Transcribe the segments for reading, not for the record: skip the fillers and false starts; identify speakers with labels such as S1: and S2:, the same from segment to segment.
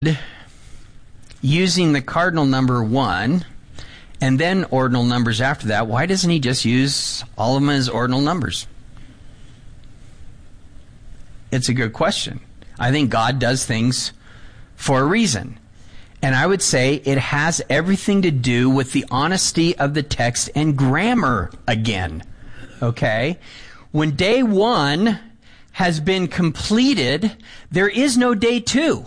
S1: using the cardinal number 1 and then ordinal numbers after that, why doesn't he just use all of them as ordinal numbers? It's a good question. I think God does things for a reason. And I would say it has everything to do with the honesty of the text and grammar again. Okay? When day 1 has been completed, there is no day 2.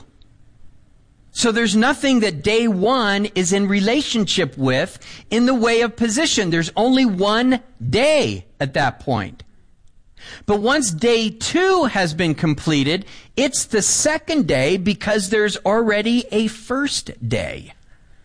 S1: So there's nothing that day 1 is in relationship with in the way of position. There's only one day at that point. But once day 2 has been completed, it's the second day because there's already a first day.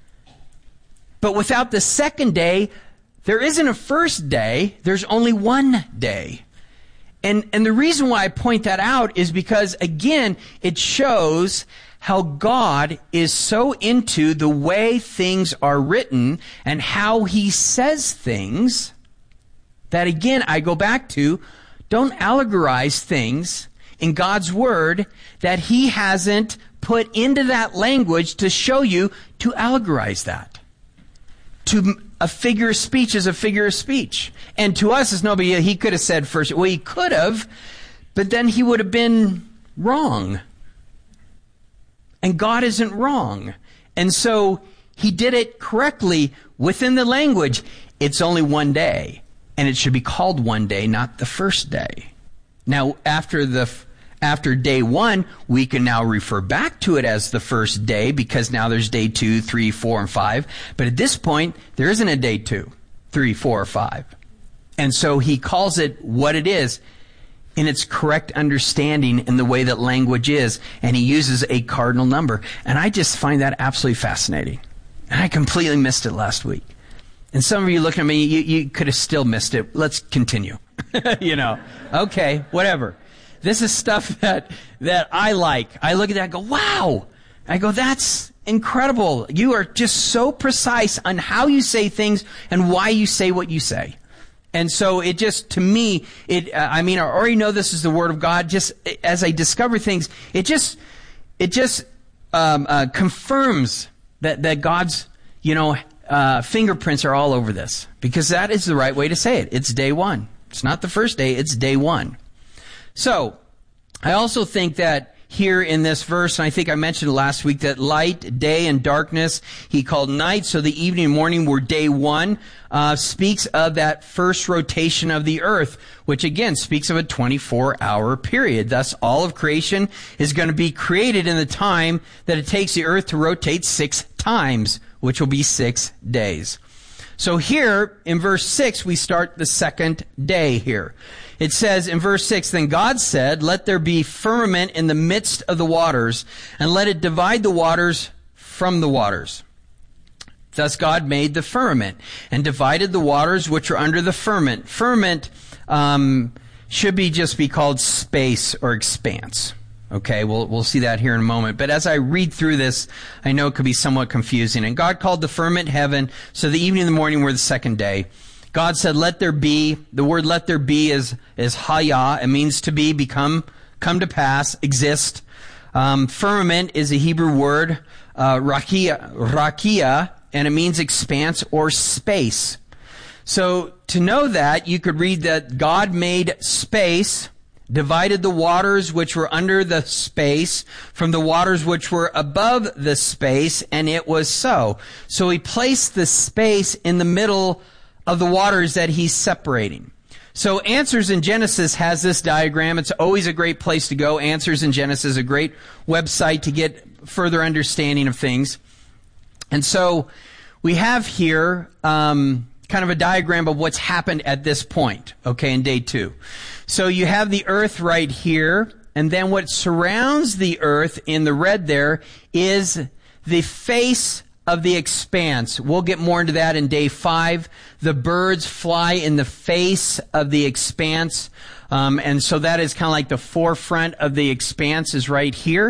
S1: But without the second day, there isn't a first day, there's only one day. And the reason why I point that out is because, again, it shows how God is so into the way things are written and how he says things that, again, I go back to, don't allegorize things in God's Word that he hasn't put into that language to show you to allegorize that. To a figure of speech is a figure of speech. And to us, it's nobody, he could have said first, well, he could have, but then he would have been wrong. And God isn't wrong. And so he did it correctly within the language. It's only one day. And it should be called one day, not the first day. Now, after day 1, we can now refer back to it as the first day because now there's day 2, 3, 4, and 5. But at this point, there isn't a day 2, 3, 4, or 5. And so he calls it what it is in its correct understanding in the way that language is. And he uses a cardinal number. And I just find that absolutely fascinating. And I completely missed it last week. And some of you looking at me, you could have still missed it. Let's continue. Okay, whatever. This is stuff that I like. I look at that and go, wow. I go, that's incredible. You are just so precise on how you say things and why you say what you say. And so it just, to me, I already know this is the Word of God. Just as I discover things, it just confirms that God's, fingerprints are all over this, because that is the right way to say it. It's day 1. It's not the first day, it's day 1. So, I also think that here in this verse, and I think I mentioned last week, that light, day, and darkness, he called night, so the evening and morning were day 1, speaks of that first rotation of the earth, which again speaks of a 24-hour period. Thus, all of creation is going to be created in the time that it takes the earth to rotate 6 times, which will be 6 days. So here, in verse 6, we start the second day here. It says in verse 6, Then God said, Let there be firmament in the midst of the waters, and let it divide the waters from the waters. Thus God made the firmament, and divided the waters which are under the firmament. Firmament should just be called space or expanse. Okay, we'll see that here in a moment. But as I read through this, I know it could be somewhat confusing. And God called the firmament heaven, so the evening and the morning were the second day. God said, let there be. The word let there be is haya. It means to be, become, come to pass, exist. Firmament is a Hebrew word, rakia, and it means expanse or space. So to know that, you could read that God made space, divided the waters which were under the space from the waters which were above the space, and it was so. So he placed the space in the middle of the waters that he's separating. So Answers in Genesis has this diagram. It's always a great place to go. Answers in Genesis is a great website to get further understanding of things. And so we have here kind of a diagram of what's happened at this point, okay, in day 2. So you have the earth right here, and then what surrounds the earth in the red there is the face of the expanse. We'll get more into that in day 5. The birds fly in the face of the expanse, and so that is kind of like the forefront of the expanse is right here.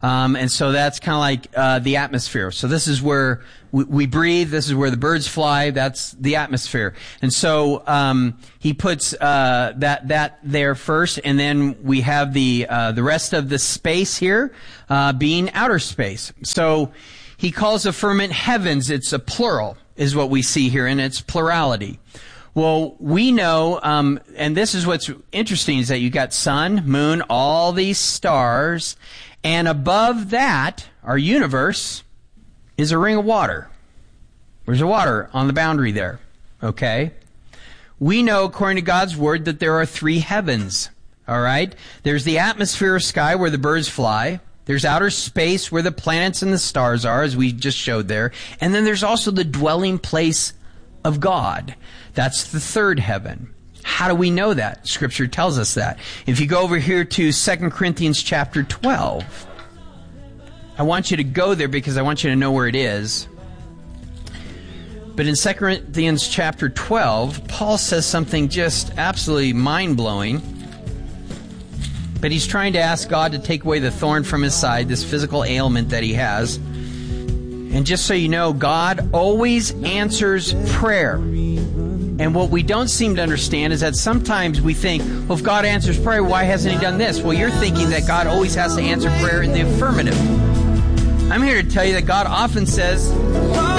S1: And so that's kind of like the atmosphere. So this is where we breathe. This is where the birds fly. That's the atmosphere. And so he puts that there first, and then we have the rest of the space here being outer space. So he calls the firmament heavens. It's a plural, is what we see here, and it's plurality. Well, we know, and this is what's interesting, is that you got sun, moon, all these stars, and above that, our universe, is a ring of water. There's a water on the boundary there, okay? We know, according to God's Word, that there are 3 heavens, all right? There's the atmosphere or sky where the birds fly. There's outer space where the planets and the stars are, as we just showed there. And then there's also the dwelling place of God. That's the 3rd heaven. How do we know that? Scripture tells us that. If you go over here to 2 Corinthians chapter 12, I want you to go there because I want you to know where it is. But in 2 Corinthians chapter 12, Paul says something just absolutely mind-blowing. But he's trying to ask God to take away the thorn from his side, this physical ailment that he has. And just so you know, God always answers prayer. And what we don't seem to understand is that sometimes we think, well, if God answers prayer, why hasn't he done this? Well, you're thinking that God always has to answer prayer in the affirmative. I'm here to tell you that God often says,